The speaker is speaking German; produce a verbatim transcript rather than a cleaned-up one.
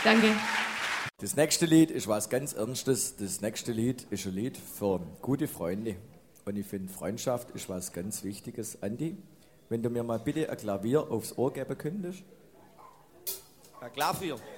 Danke. Das nächste Lied ist was ganz Ernstes. Das nächste Lied ist ein Lied für gute Freunde. Und ich finde, Freundschaft ist was ganz Wichtiges. Andi, wenn du mir mal bitte ein Klavier aufs Ohr geben könntest. Ein Klavier?